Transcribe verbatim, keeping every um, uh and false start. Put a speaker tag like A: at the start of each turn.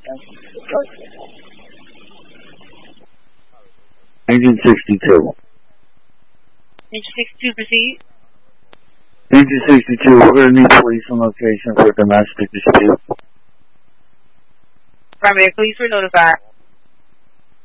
A: Engine sixty-two.
B: Engine sixty-two, proceed.
A: Engine sixty-two, we're going to need police on location for a domestic dispute.
B: Primary police were notified.